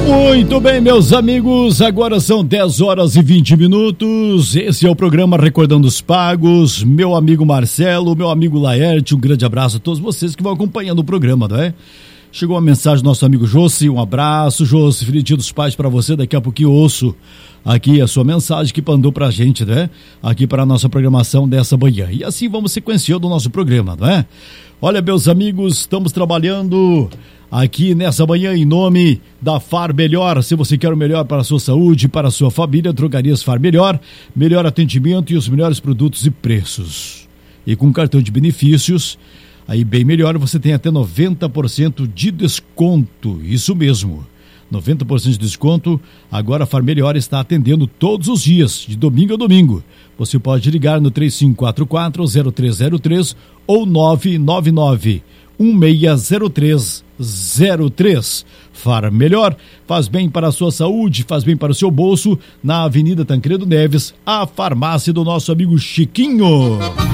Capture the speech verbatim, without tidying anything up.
Muito bem, meus amigos, agora são dez horas e vinte minutos, esse é o programa Recordando os Pagos, meu amigo Marcelo, meu amigo Laerte, um grande abraço a todos vocês que vão acompanhando o programa, não é? Chegou uma mensagem do nosso amigo Jossi, um abraço, Jossi, feliz dia dos pais para você, daqui a pouquinho ouço aqui a sua mensagem que mandou pra gente, né? Aqui para a nossa programação dessa manhã, e assim vamos sequenciando o nosso programa, não é? Olha, meus amigos, estamos trabalhando aqui nessa manhã em nome da Far Melhor. Se você quer o melhor para a sua saúde, para a sua família, Drogarias Far Melhor, melhor atendimento e os melhores produtos e preços. E com cartão de benefícios, aí bem melhor, você tem até noventa por cento de desconto, isso mesmo. noventa por cento de desconto, agora a Far Melhor está atendendo todos os dias, de domingo a domingo. Você pode ligar no três cinco quatro quatro, zero três zero três ou nove nove nove, um seis zero três zero três. Far Melhor faz bem para a sua saúde, faz bem para o seu bolso, na Avenida Tancredo Neves, a farmácia do nosso amigo Chiquinho.